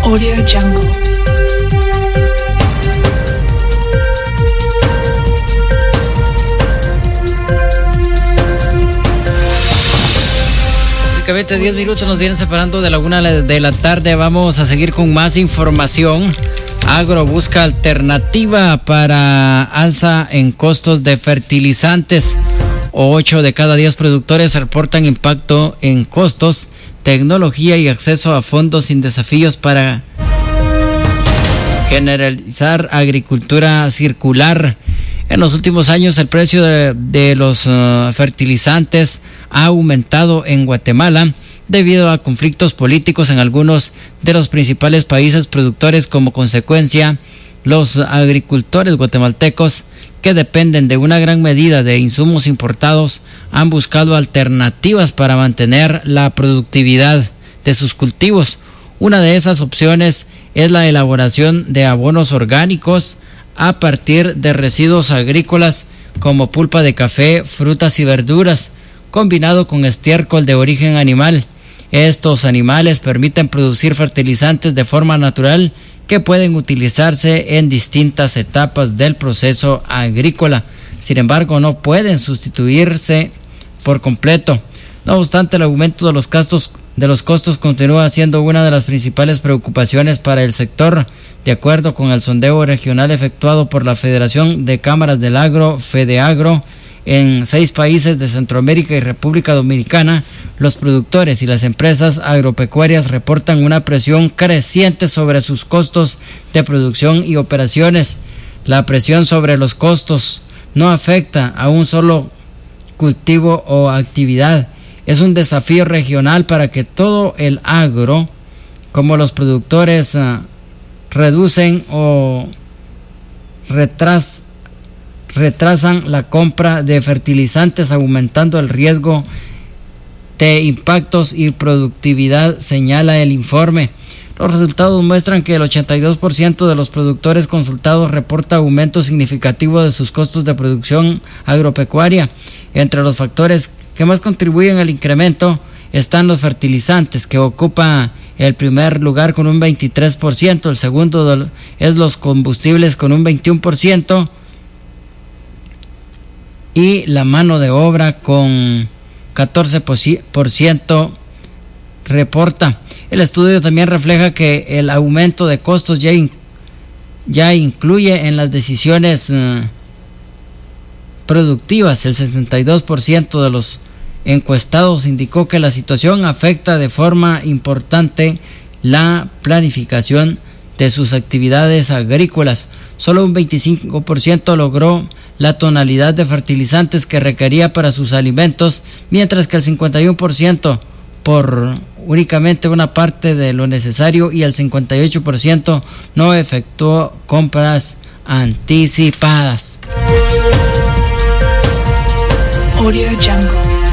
Audio Jungle. Prácticamente 10 minutos nos vienen separando de la 1 de la tarde. Vamos a seguir con más información. Agro busca alternativa para alza en costos de fertilizantes. 8 de cada 10 productores reportan impacto en costos, tecnología y acceso a fondos sin desafíos para generalizar agricultura circular. En los últimos años el precio de los fertilizantes ha aumentado en Guatemala debido a conflictos políticos en algunos de los principales países productores. Como consecuencia, los agricultores guatemaltecos, que dependen de una gran medida de insumos importados, han buscado alternativas para mantener la productividad de sus cultivos. Una de esas opciones es la elaboración de abonos orgánicos a partir de residuos agrícolas como pulpa de café, frutas y verduras, combinado con estiércol de origen animal. Estos animales permiten producir fertilizantes de forma natural que pueden utilizarse en distintas etapas del proceso agrícola. Sin embargo, no pueden sustituirse por completo. No obstante, el aumento de los costos continúa siendo una de las principales preocupaciones para el sector. De acuerdo con el sondeo regional efectuado por la Federación de Cámaras del Agro, FEDEAGRO, en 6 países de Centroamérica y República Dominicana, los productores y las empresas agropecuarias reportan una presión creciente sobre sus costos de producción y operaciones. La presión sobre los costos no afecta a un solo cultivo o actividad. Es un desafío regional para que todo el agro, como los productores, reducen o retrasan la compra de fertilizantes, aumentando el riesgo de impactos y productividad, señala el informe. Los resultados muestran que el 82% de los productores consultados reporta aumento significativo de sus costos de producción agropecuaria. Entre los factores que más contribuyen al incremento están los fertilizantes, que ocupa el primer lugar con un 23%, el segundo es los combustibles con un 21%, y la mano de obra con 14% reporta. El estudio también refleja que el aumento de costos ya incluye en las decisiones productivas. El 62% de los encuestados indicó que la situación afecta de forma importante la planificación de sus actividades agrícolas. Solo un 25% logró la tonalidad de fertilizantes que requería para sus alimentos, mientras que el 51% por únicamente una parte de lo necesario y el 58% no efectuó compras anticipadas. Audio Jungle.